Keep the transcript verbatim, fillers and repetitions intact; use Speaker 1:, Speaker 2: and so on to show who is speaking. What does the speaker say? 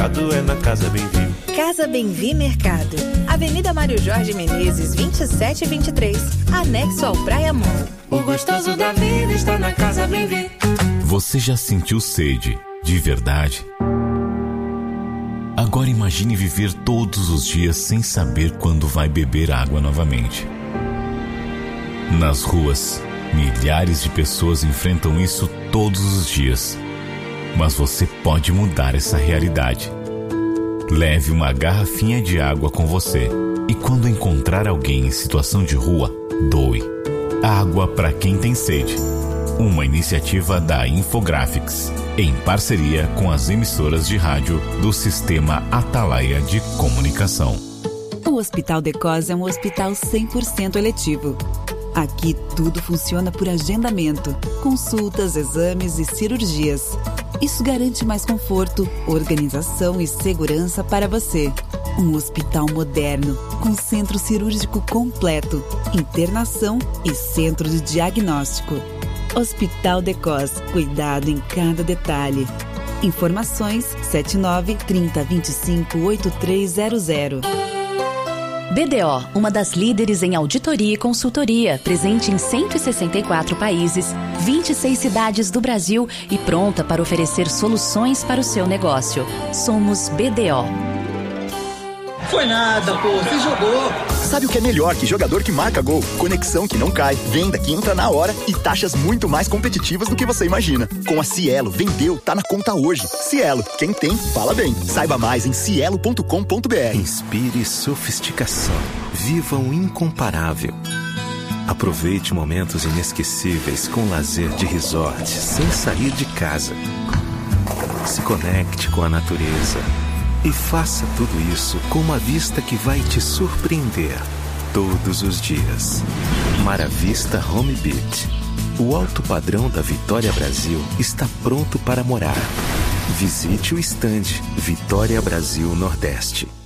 Speaker 1: mercado é na Casa Bem-Vi.
Speaker 2: Casa Bem-Vi Mercado, Avenida Mário Jorge Menezes, vinte e sete e vinte e três, anexo ao Praia Mall.
Speaker 1: O gostoso da vida está na Casa Bem-Vi.
Speaker 3: Você já sentiu sede, de verdade? Agora imagine viver todos os dias sem saber quando vai beber água novamente. Nas ruas, milhares de pessoas enfrentam isso todos os dias. Mas você pode mudar essa realidade. Leve uma garrafinha de água com você e quando encontrar alguém em situação de rua, doe. Água para quem tem sede. Uma iniciativa da Infographics, em parceria com as emissoras de rádio do Sistema Atalaia de Comunicação.
Speaker 4: O Hospital Decos é um hospital cem por cento eletivo. Aqui tudo funciona por agendamento, consultas, exames e cirurgias. Isso garante mais conforto, organização e segurança para você. Um hospital moderno, com centro cirúrgico completo, internação e centro de diagnóstico. Hospital Decos, cuidado em cada detalhe. Informações sete nove, trinta, vinte e cinco, oito três zero zero.
Speaker 5: B D O, uma das líderes em auditoria e consultoria, presente em cento e sessenta e quatro países, vinte e seis cidades do Brasil e pronta para oferecer soluções para o seu negócio. Somos B D O.
Speaker 6: Foi nada, pô, você jogou.
Speaker 7: Sabe o que é melhor que jogador que marca gol? Conexão que não cai, venda que entra na hora e taxas muito mais competitivas do que você imagina. Com a Cielo, vendeu, tá na conta hoje. Cielo, quem tem, fala bem. Saiba mais em cielo ponto com ponto b r.
Speaker 8: Inspire sofisticação. Viva o incomparável. Aproveite momentos inesquecíveis com lazer de resort sem sair de casa. Se conecte com a natureza. E faça tudo isso com uma vista que vai te surpreender todos os dias. Maravista Home Beach. O alto padrão da Vitória Brasil está pronto para morar. Visite o estande Vitória Brasil Nordeste.